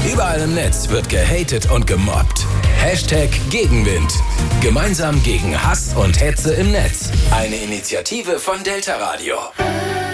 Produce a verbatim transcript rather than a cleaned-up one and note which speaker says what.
Speaker 1: Überall im Netz wird gehatet und gemobbt. Hashtag Gegenwind. Gemeinsam gegen Hass und Hetze im Netz. Eine Initiative von Delta Radio.